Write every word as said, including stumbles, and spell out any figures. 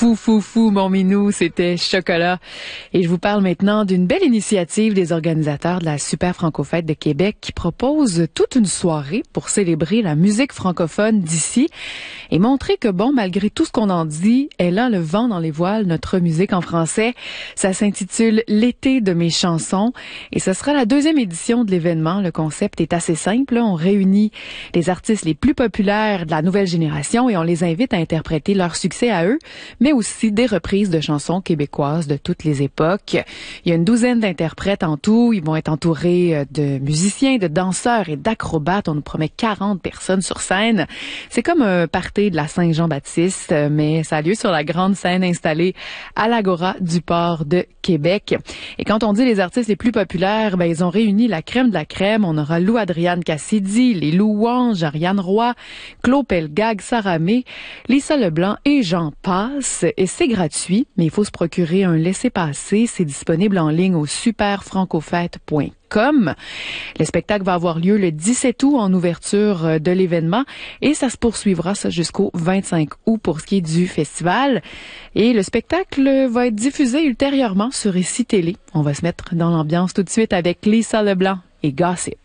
Fou, fou, fou, mon minou, c'était Chocolat. Et je vous parle maintenant d'une belle initiative des organisateurs de la Super Franco-Fête de Québec qui propose toute une soirée pour célébrer la musique francophone d'ici et montrer que, bon, malgré tout ce qu'on en dit, elle a le vent dans les voiles, notre musique en français. Ça s'intitule « L'été de mes chansons » et ce sera la deuxième édition de l'événement. Le concept est assez simple. On réunit les artistes les plus populaires de la nouvelle génération et on les invite à interpréter leur succès à eux, mais aussi des reprises de chansons québécoises de toutes les époques. Il y a une douzaine d'interprètes en tout. Ils vont être entourés de musiciens, de danseurs et d'acrobates. On nous promet quarante personnes sur scène. C'est comme un party de la Saint-Jean-Baptiste, mais ça a lieu sur la grande scène installée à l'Agora du port de Québec. Et quand on dit les artistes les plus populaires, ben ils ont réuni la crème de la crème. On aura Lou Adrienne Cassidy, les Louanges, Ariane Roy, Claude Pelgag, Sarah May, Lisa Leblanc et j'en passe. Et c'est gratuit, mais il faut se procurer un laissez-passer. C'est disponible en ligne au super francofête point com. Le spectacle va avoir lieu le dix-sept août en ouverture de l'événement et ça se poursuivra ça jusqu'au vingt-cinq août pour ce qui est du festival. Et le spectacle va être diffusé ultérieurement sur Ici Télé. On va se mettre dans l'ambiance tout de suite avec Lisa Leblanc et Gossip.